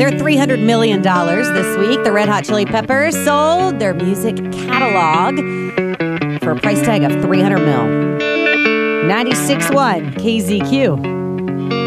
They're $300 million this week. The Red Hot Chili Peppers sold their music catalog for a price tag of $300 million. 96.1 KZQ.